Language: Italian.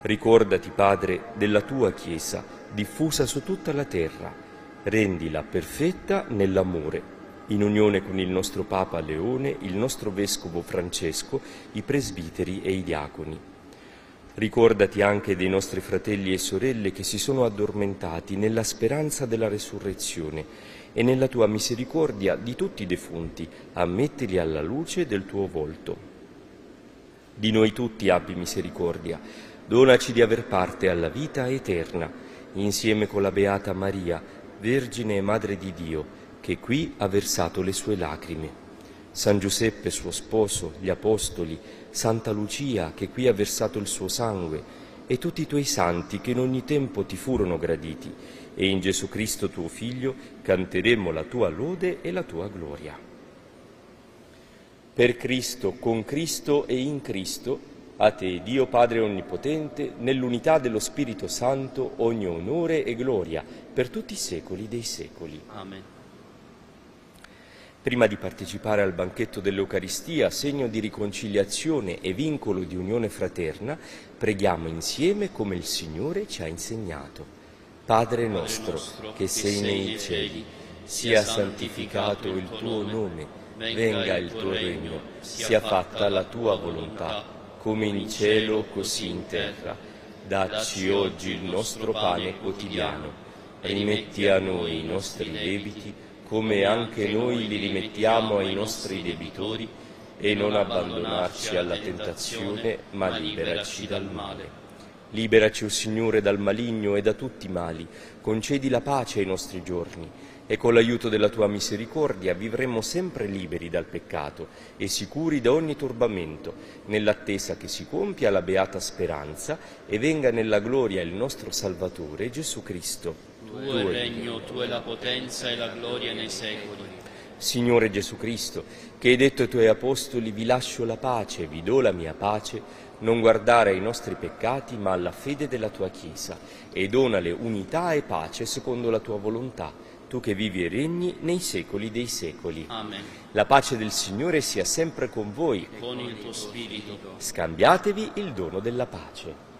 Ricordati, Padre, della tua Chiesa, diffusa su tutta la terra. Rendila perfetta nell'amore, in unione con il nostro Papa Leone, il nostro Vescovo Francesco, i presbiteri e i diaconi. Ricordati anche dei nostri fratelli e sorelle che si sono addormentati nella speranza della resurrezione e nella tua misericordia di tutti i defunti, ammettili alla luce del tuo volto. Di noi tutti abbi misericordia, donaci di aver parte alla vita eterna, insieme con la Beata Maria, Vergine e Madre di Dio, che qui ha versato le sue lacrime. San Giuseppe, suo sposo, gli Apostoli, Santa Lucia, che qui ha versato il suo sangue, e tutti i tuoi santi che in ogni tempo ti furono graditi, e in Gesù Cristo tuo Figlio canteremo la tua lode e la tua gloria. Per Cristo, con Cristo e in Cristo, a te, Dio Padre Onnipotente, nell'unità dello Spirito Santo, ogni onore e gloria, per tutti i secoli dei secoli. Amen. Prima di partecipare al banchetto dell'Eucaristia, segno di riconciliazione e vincolo di unione fraterna, preghiamo insieme come il Signore ci ha insegnato. Padre nostro, che sei nei cieli, sia santificato il tuo nome, venga il tuo regno, sia fatta la tua volontà, come in cielo così in terra. Dacci oggi il nostro pane quotidiano, rimetti a noi i nostri debiti, come anche noi li rimettiamo ai nostri debitori, e non abbandonarci alla tentazione, ma liberaci dal male. Liberaci, o Signore, dal maligno e da tutti i mali, concedi la pace ai nostri giorni, e con l'aiuto della tua misericordia vivremo sempre liberi dal peccato e sicuri da ogni turbamento, nell'attesa che si compia la beata speranza e venga nella gloria il nostro Salvatore, Gesù Cristo. Tuo è il regno, tua è la potenza e la gloria nei secoli. Signore Gesù Cristo, che hai detto ai tuoi apostoli: vi lascio la pace, vi do la mia pace, non guardare ai nostri peccati ma alla fede della tua Chiesa, e donale unità e pace secondo la tua volontà, tu che vivi e regni nei secoli dei secoli. Amen. La pace del Signore sia sempre con voi. Con il tuo spirito. Scambiatevi il dono della pace.